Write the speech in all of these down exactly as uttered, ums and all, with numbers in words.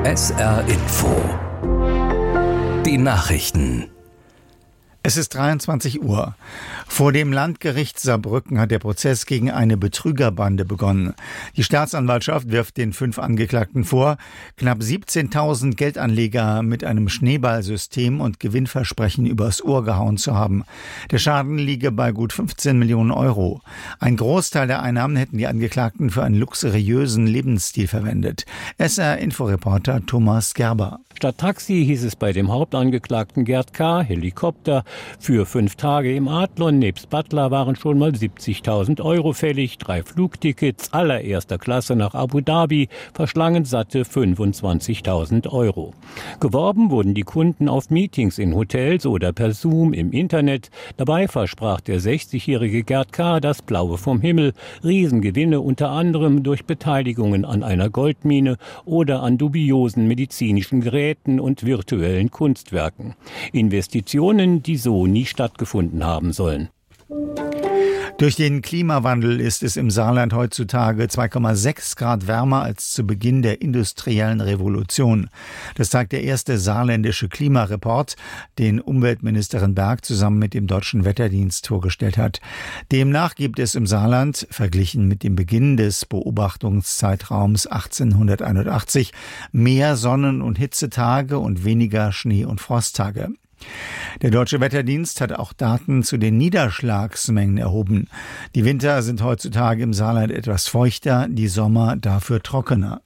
S R Info. Die Nachrichten. Es ist dreiundzwanzig Uhr. Vor dem Landgericht Saarbrücken hat der Prozess gegen eine Betrügerbande begonnen. Die Staatsanwaltschaft wirft den fünf Angeklagten vor, knapp siebzehntausend Geldanleger mit einem Schneeballsystem und Gewinnversprechen übers Ohr gehauen zu haben. Der Schaden liege bei gut fünfzehn Millionen Euro. Ein Großteil der Einnahmen hätten die Angeklagten für einen luxuriösen Lebensstil verwendet. S R-Inforeporter Thomas Gerber. Statt Taxi hieß es bei dem Hauptangeklagten Gerd K. Helikopter. Für fünf Tage im Adlon nebst Butler waren schon mal siebzigtausend Euro fällig. Drei Flugtickets allererster Klasse nach Abu Dhabi verschlangen satte fünfundzwanzigtausend Euro. Geworben wurden die Kunden auf Meetings in Hotels oder per Zoom im Internet. Dabei versprach der sechzigjährige Gerd K. das Blaue vom Himmel. Riesengewinne unter anderem durch Beteiligungen an einer Goldmine oder an dubiosen medizinischen Geräten und virtuellen Kunstwerken. Investitionen, die so nie stattgefunden haben sollen. Durch den Klimawandel ist es im Saarland heutzutage zwei Komma sechs Grad wärmer als zu Beginn der industriellen Revolution. Das zeigt der erste saarländische Klimareport, den Umweltministerin Berg zusammen mit dem Deutschen Wetterdienst vorgestellt hat. Demnach gibt es im Saarland, verglichen mit dem Beginn des Beobachtungszeitraums achtzehnhunderteinundachtzig, mehr Sonnen- und Hitzetage und weniger Schnee- und Frosttage. Der Deutsche Wetterdienst hat auch Daten zu den Niederschlagsmengen erhoben. Die Winter sind heutzutage im Saarland etwas feuchter, die Sommer dafür trockener.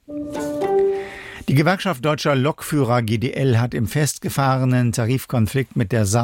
Die Gewerkschaft Deutscher Lokführer G D L hat im festgefahrenen Tarifkonflikt mit der Saar